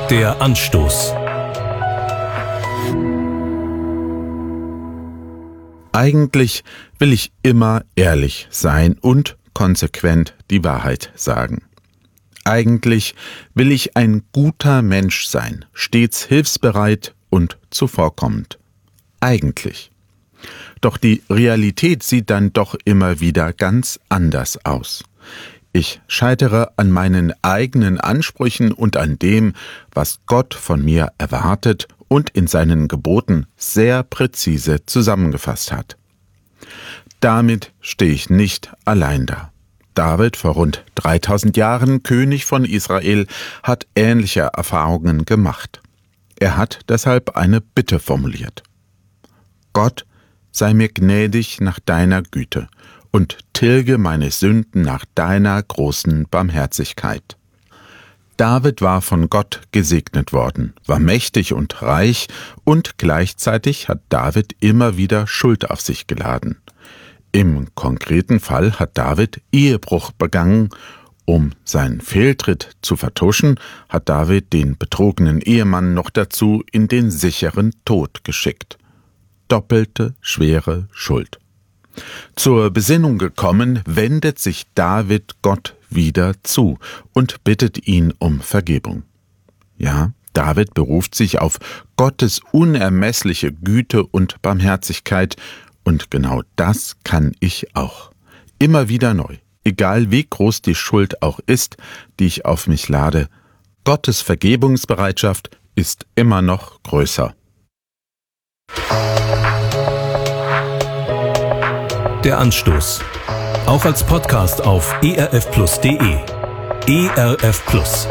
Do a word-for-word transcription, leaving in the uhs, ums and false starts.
Der Anstoß. Eigentlich will ich immer ehrlich sein und konsequent die Wahrheit sagen. Eigentlich will ich ein guter Mensch sein, stets hilfsbereit und zuvorkommend. Eigentlich. Doch die Realität sieht dann doch immer wieder ganz anders aus. Ich scheitere an meinen eigenen Ansprüchen und an dem, was Gott von mir erwartet und in seinen Geboten sehr präzise zusammengefasst hat. Damit stehe ich nicht allein da. David, vor rund dreitausend Jahren König von Israel, hat ähnliche Erfahrungen gemacht. Er hat deshalb eine Bitte formuliert. Gott, sei mir gnädig nach deiner Güte und tilge meine Sünden nach deiner großen Barmherzigkeit. David war von Gott gesegnet worden, war mächtig und reich, und gleichzeitig hat David immer wieder Schuld auf sich geladen. Im konkreten Fall hat David Ehebruch begangen. Um seinen Fehltritt zu vertuschen, hat David den betrogenen Ehemann noch dazu in den sicheren Tod geschickt. Doppelte schwere Schuld. Zur Besinnung gekommen, wendet sich David Gott wieder zu und bittet ihn um Vergebung. Ja, David beruft sich auf Gottes unermessliche Güte und Barmherzigkeit, und genau das kann ich auch. Immer wieder neu, egal wie groß die Schuld auch ist, die ich auf mich lade. Gottes Vergebungsbereitschaft ist immer noch größer. Der Anstoß. Auch als Podcast auf e r f plus punkt d e. E R F Plus.